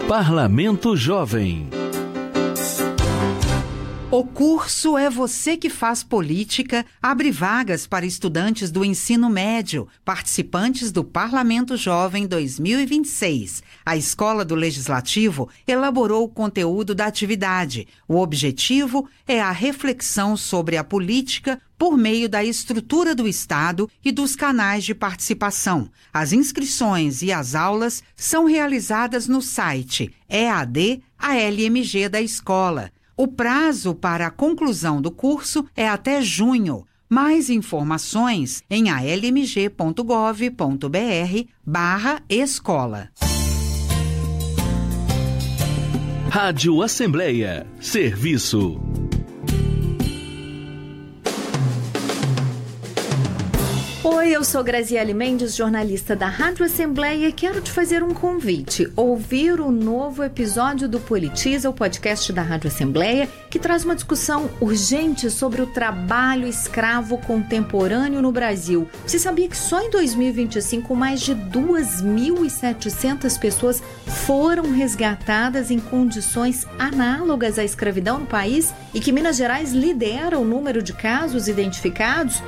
Parlamento Jovem. O curso É Você que Faz Política abre vagas para estudantes do ensino médio, participantes do Parlamento Jovem 2026. A Escola do Legislativo elaborou o conteúdo da atividade. O objetivo é a reflexão sobre a política por meio da estrutura do Estado e dos canais de participação. As inscrições e as aulas são realizadas no site EAD-ALMG da escola. O prazo para a conclusão do curso é até junho. Mais informações em almg.gov.br/escola. Rádio Assembleia. Serviço. Oi, eu sou Graziele Mendes, jornalista da Rádio Assembleia, e quero te fazer um convite. Ouvir o novo episódio do Politiza, o podcast da Rádio Assembleia, que traz uma discussão urgente sobre o trabalho escravo contemporâneo no Brasil. Você sabia que só em 2025 mais de 2.700 pessoas foram resgatadas em condições análogas à escravidão no país e que Minas Gerais lidera o número de casos identificados?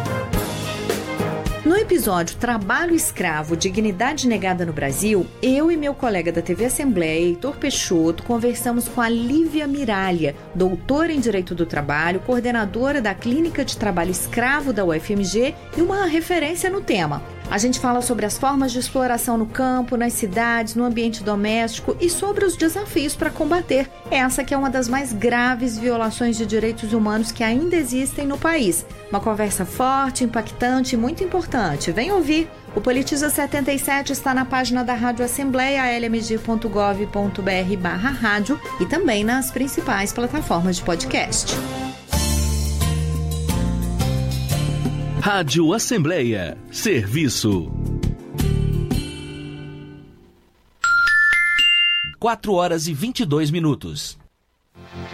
No episódio Trabalho Escravo, Dignidade Negada no Brasil, eu e meu colega da TV Assembleia, Heitor Peixoto, conversamos com a Lívia Miralha, doutora em Direito do Trabalho, coordenadora da Clínica de Trabalho Escravo da UFMG e uma referência no tema. A gente fala sobre as formas de exploração no campo, nas cidades, no ambiente doméstico e sobre os desafios para combater essa que é uma das mais graves violações de direitos humanos que ainda existem no país. Uma conversa forte, impactante e muito importante. Vem ouvir! O Politiza 77 está na página da Rádio Assembleia, almg.gov.br/rádio e também nas principais plataformas de podcast. Rádio Assembleia. Serviço. 4 horas e 22 minutos.